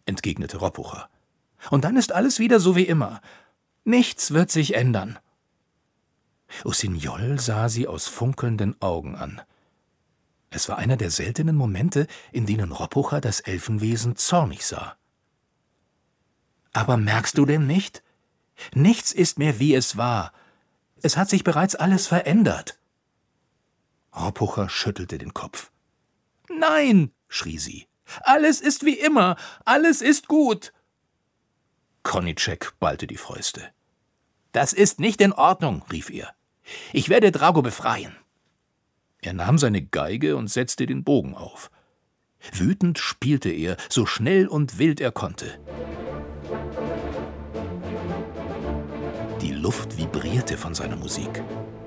entgegnete Ropucher. »Und dann ist alles wieder so wie immer. Nichts wird sich ändern.« Usignol sah sie aus funkelnden Augen an. Es war einer der seltenen Momente, in denen Ropucher das Elfenwesen zornig sah. »Aber merkst du denn nicht? Nichts ist mehr, wie es war. Es hat sich bereits alles verändert.« Ropucher schüttelte den Kopf. »Nein«, schrie sie, »alles ist wie immer, alles ist gut.« Koníček ballte die Fäuste. »Das ist nicht in Ordnung«, rief er. »Ich werde Drago befreien.« Er nahm seine Geige und setzte den Bogen auf. Wütend spielte er, so schnell und wild er konnte. Die Luft vibrierte von seiner Musik.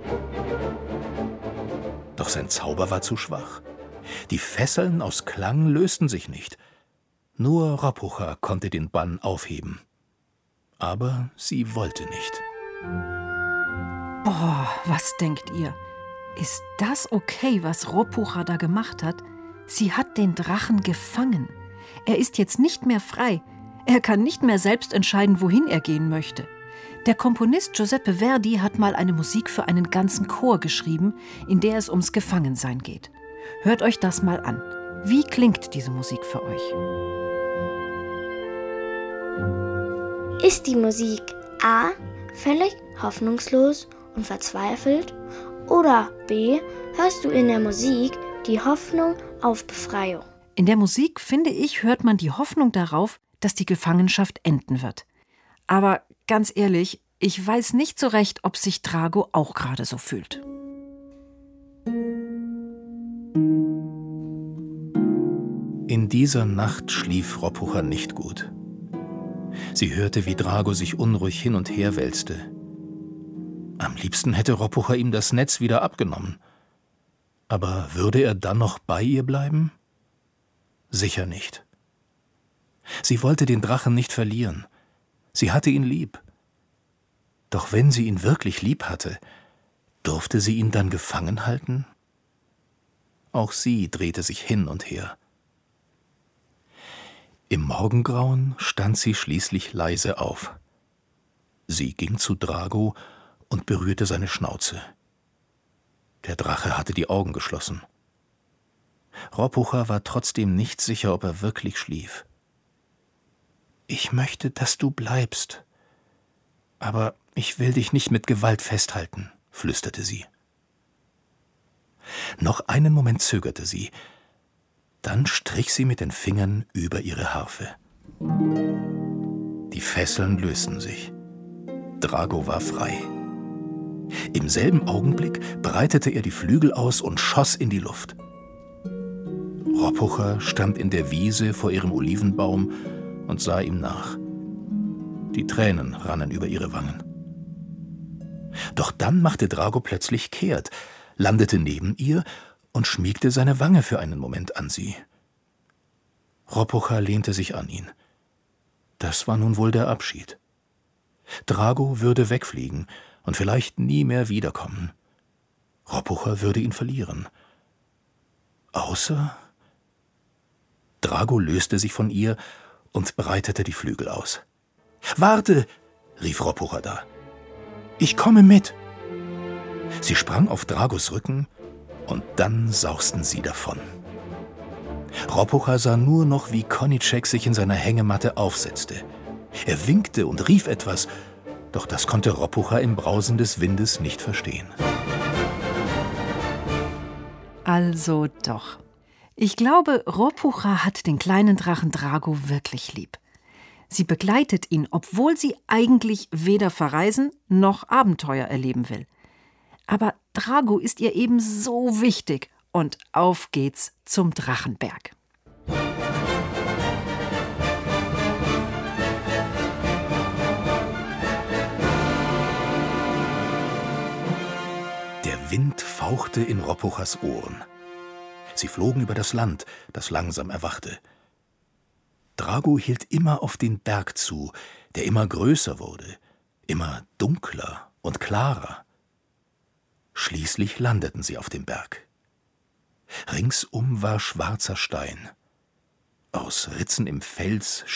Doch sein Zauber war zu schwach. Die Fesseln aus Klang lösten sich nicht. Nur Ropucher konnte den Bann aufheben. Aber sie wollte nicht. Boah, was denkt ihr? Ist das okay, was Ropucher da gemacht hat? Sie hat den Drachen gefangen. Er ist jetzt nicht mehr frei. Er kann nicht mehr selbst entscheiden, wohin er gehen möchte. Der Komponist Giuseppe Verdi hat mal eine Musik für einen ganzen Chor geschrieben, in der es ums Gefangensein geht. Hört euch das mal an. Wie klingt diese Musik für euch? Ist die Musik A. völlig hoffnungslos und verzweifelt oder B. hörst du in der Musik die Hoffnung auf Befreiung? In der Musik, finde ich, hört man die Hoffnung darauf, dass die Gefangenschaft enden wird. Aber ganz ehrlich, ich weiß nicht so recht, ob sich Drago auch gerade so fühlt. In dieser Nacht schlief Ropucher nicht gut. Sie hörte, wie Drago sich unruhig hin und her wälzte. Am liebsten hätte Ropucher ihm das Netz wieder abgenommen. Aber würde er dann noch bei ihr bleiben? Sicher nicht. Sie wollte den Drachen nicht verlieren. Sie hatte ihn lieb. Doch wenn sie ihn wirklich lieb hatte, durfte sie ihn dann gefangen halten? Auch sie drehte sich hin und her. Im Morgengrauen stand sie schließlich leise auf. Sie ging zu Drago und berührte seine Schnauze. Der Drache hatte die Augen geschlossen. Ropucher war trotzdem nicht sicher, ob er wirklich schlief. »Ich möchte, dass du bleibst. Aber ich will dich nicht mit Gewalt festhalten«, flüsterte sie. Noch einen Moment zögerte sie. Dann strich sie mit den Fingern über ihre Harfe. Die Fesseln lösten sich. Drago war frei. Im selben Augenblick breitete er die Flügel aus und schoss in die Luft. Ropucher stand in der Wiese vor ihrem Olivenbaum und sah ihm nach. Die Tränen rannen über ihre Wangen. Doch dann machte Drago plötzlich kehrt, landete neben ihr und schmiegte seine Wange für einen Moment an sie. Ropucher lehnte sich an ihn. Das war nun wohl der Abschied. Drago würde wegfliegen und vielleicht nie mehr wiederkommen. Ropucher würde ihn verlieren. Außer... Drago löste sich von ihr und breitete die Flügel aus. »Warte«, rief Ropucher da. »Ich komme mit.« Sie sprang auf Dragos Rücken und dann sausten sie davon. Ropucher sah nur noch, wie Koníček sich in seiner Hängematte aufsetzte. Er winkte und rief etwas, doch das konnte Ropucher im Brausen des Windes nicht verstehen. Also doch. Ich glaube, Ropucher hat den kleinen Drachen Drago wirklich lieb. Sie begleitet ihn, obwohl sie eigentlich weder verreisen noch Abenteuer erleben will. Aber Drago ist ihr eben so wichtig und auf geht's zum Drachenberg. Der Wind fauchte in Ropuchers Ohren. Sie flogen über das Land, das langsam erwachte. Drago hielt immer auf den Berg zu, der immer größer wurde, immer dunkler und klarer. Schließlich landeten sie auf dem Berg. Ringsum war schwarzer Stein. Aus Ritzen im Fels